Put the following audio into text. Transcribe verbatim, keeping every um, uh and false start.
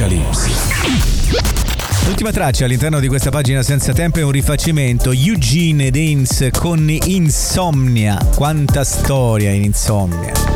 Apocalipsi. L'ultima traccia all'interno di questa pagina senza tempo è un rifacimento, Eugene Deans con Insomnia. Quanta storia in Insomnia.